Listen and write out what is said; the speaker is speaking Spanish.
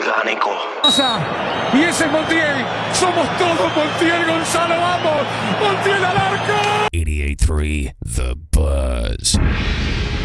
orgánico. Y ese es Montiel. Somos todos Montiel, Gonzalo, vamos. Montiel al arco. 88.3 The Buzz.